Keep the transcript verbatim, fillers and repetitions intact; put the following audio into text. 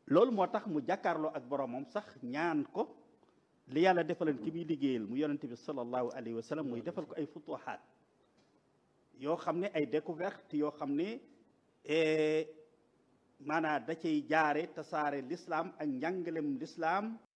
loolu moo tax mu jàkkaarloo ak boromam sax ñaan ko li yàlla defalan ki muy liggéeyal mu yonente bi sallallahu alayhi wa sallam muy defal ko ay futuhaat yoo xam ne ay découverte yoo xam ne maanaam da cay jaare tasaare l'islam ak njàngalem l'islam